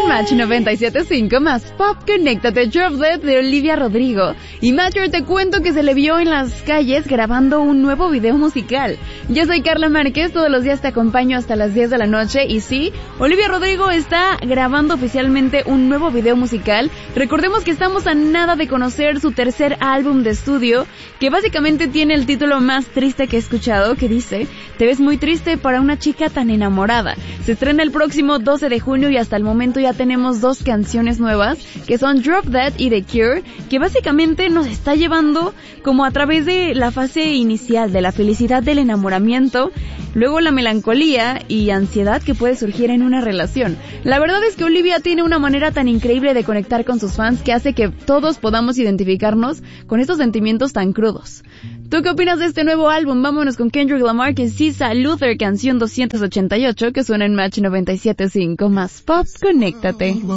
en Match 97.5 más Pop, conéctate. Drop Dead de Olivia Rodrigo. Y Matcher, te cuento que se le vio en las calles grabando un nuevo video musical. Yo soy Carla Márquez, todos los días te acompaño hasta las 10 de la noche. Y sí, Olivia Rodrigo está grabando oficialmente un nuevo video musical. Recordemos que estamos a nada de conocer su tercer álbum de estudio, que básicamente tiene el título más triste que he escuchado, que dice: te ves muy triste para una chica tan enamorada. Se estrena el próximo 12 de junio y hasta el momento ya tenemos 2 canciones nuevas, que son Drop Dead y The Cure, que básicamente nos está llevando como a través de la fase inicial de la felicidad del enamoramiento, luego la melancolía y ansiedad que puede surgir en una relación. La verdad es que Olivia tiene una manera tan increíble de conectar con sus fans que hace que todos podamos identificarnos con estos sentimientos tan crudos. ¿Tú qué opinas de este nuevo álbum? Vámonos con Kendrick Lamar, que sí, Luther, canción 288, que suena en Match 97.5 más Pop, conéctate.